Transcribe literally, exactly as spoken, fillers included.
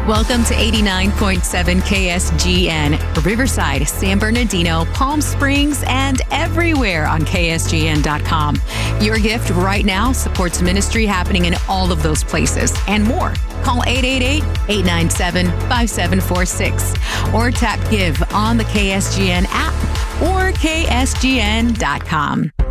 Welcome to eighty-nine point seven K S G N, Riverside, San Bernardino, Palm Springs, and everywhere on K S G N dot com. Your gift right now supports ministry happening in all of those places and more. Call eight eight eight, eight nine seven, five seven four six or tap Give on the K S G N app or K S G N dot com.